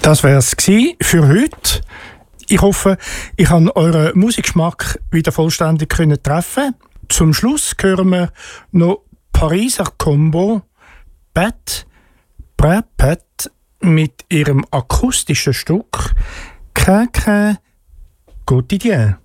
Das wäre es für heute. Ich hoffe, ich habe euren Musikgeschmack wieder vollständig treffen. Zum Schluss hören wir noch Pariser Combo Pat Pat mit ihrem akustischen Stück Quotidien.